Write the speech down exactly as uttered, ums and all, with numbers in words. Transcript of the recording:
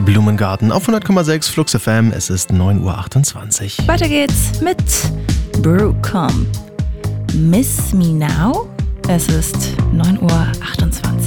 Blumengarten auf hundert Komma sechs Flux F M. Es ist neun Uhr achtundzwanzig. Weiter geht's mit Brooklyn. Miss Me Now. Es ist neun Uhr achtundzwanzig.